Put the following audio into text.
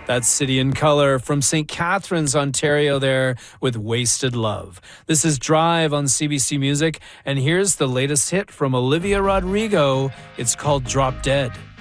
That's City in Color from St. Catharines, Ontario there with Wasted Love. This is Drive on CBC Music, and here's the latest hit from Olivia Rodrigo. It's called Drop Dead.